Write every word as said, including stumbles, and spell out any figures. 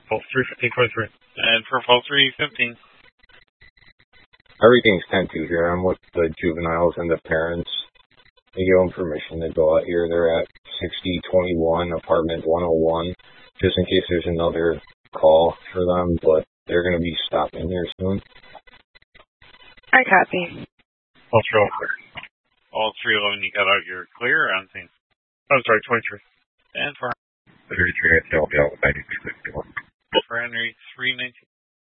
Pulse three fifteen twenty-three. And for Pulse three fifteen. Everything's ten two here. I'm with the juveniles and the parents. They give them permission to go out here. They're at sixty twenty-one, apartment one oh one, just in case there's another call for them, but they're going to be stopping here soon. I copy. Pulse three eleven. All three eleven, you got out your clear on scene. I'm sorry, twenty-three. And for thirty-three, Delta, ninety-two fifty-one. For Henry, three nineteen.